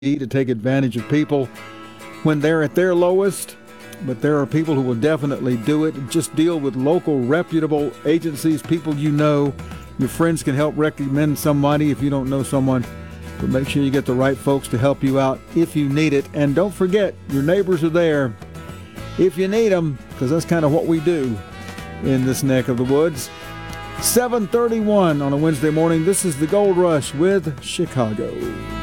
to take advantage of people when they're at their lowest, but there are people who will definitely do it. Just deal with local reputable agencies, people you know. Your friends can help recommend somebody if you don't know someone, but make sure you get the right folks to help you out if you need it. And don't forget, your neighbors are there if you need them, because that's kind of what we do in this neck of the woods. 7:31 on a Wednesday morning. This is the Gold Rush with Chicago.